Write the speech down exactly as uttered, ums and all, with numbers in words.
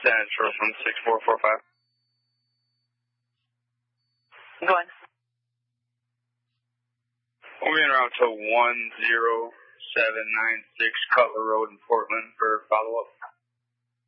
That's short from six four four five. Go on. We're in route to one zero seven nine six Cutler Road in Portland for follow-up.